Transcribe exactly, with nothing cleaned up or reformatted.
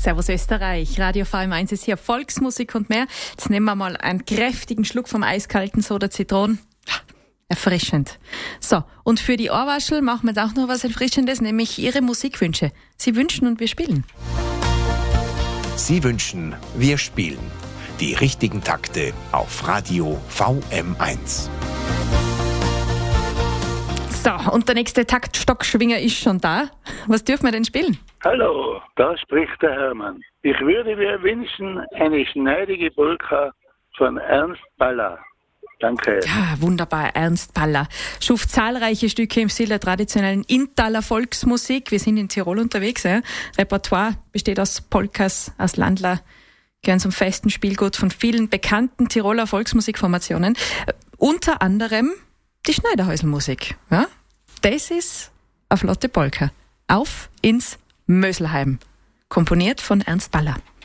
Servus Österreich, Radio V M eins ist hier, Volksmusik und mehr. Jetzt nehmen wir mal einen kräftigen Schluck vom eiskalten Soda Zitron. Erfrischend. So, und für die Ohrwaschel machen wir jetzt auch noch was Erfrischendes, nämlich Ihre Musikwünsche. Sie wünschen und wir spielen. Sie wünschen, wir spielen. Die richtigen Takte auf Radio V M eins. So, und der nächste Taktstockschwinger ist schon da. Was dürfen wir denn spielen? Hallo, da spricht der Hermann. Ich würde mir wünschen eine schneidige Polka von Ernst Baller. Danke. Ja, wunderbar, Ernst Baller. Schuf zahlreiche Stücke im Stil der traditionellen Inntaler Volksmusik. Wir sind in Tirol unterwegs. Ja. Repertoire besteht aus Polkas, aus Landler, gehören zum festen Spielgut von vielen bekannten Tiroler Volksmusikformationen. Äh, unter anderem die Schneiderhäuselmusik. Ja. Das ist eine flotte Polka. Auf ins Möselheim. Komponiert von Ernst Baller.